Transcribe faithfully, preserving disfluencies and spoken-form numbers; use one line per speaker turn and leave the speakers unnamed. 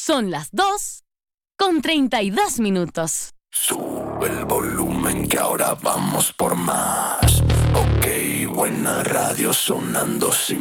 Son las dos con treinta y dos minutos.
Sube el volumen que ahora vamos por más. Ok, buena radio sonando sin